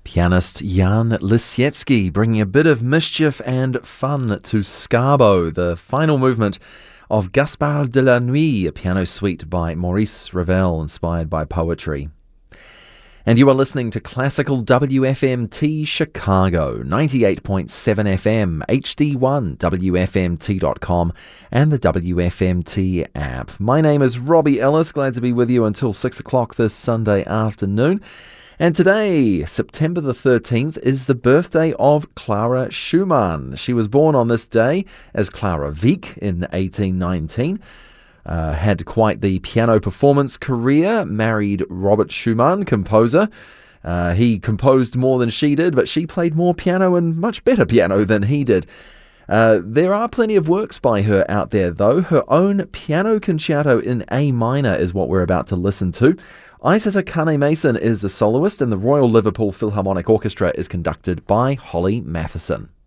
Pianist Jan Lisiecki bringing a bit of mischief and fun to Skabo, the final movement of Gaspard de la Nuit, a piano suite by Maurice Ravel inspired by poetry. And you are listening to Classical WFMT Chicago, 98.7 FM, HD1, WFMT.com, and the WFMT app. My name is Robbie Ellis, glad to be with you until 6 o'clock this Sunday afternoon. And today, September the 13th, is the birthday of Clara Schumann. She was born on this day as Clara Wieck in 1819. Had quite the piano performance career, married Robert Schumann, composer. He composed more than she did, but she played more piano and much better piano than he did. There are plenty of works by her out there, though. Her own piano concerto in A minor is what we're about to listen to. Isata Kane-Mason is the soloist, and the Royal Liverpool Philharmonic Orchestra is conducted by Holly Matheson.